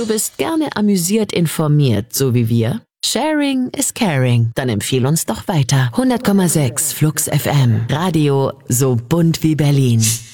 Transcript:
Du bist gerne amüsiert informiert, so wie wir? Sharing is caring. Dann empfiehl uns doch weiter. 100,6 Flux FM. Radio so bunt wie Berlin.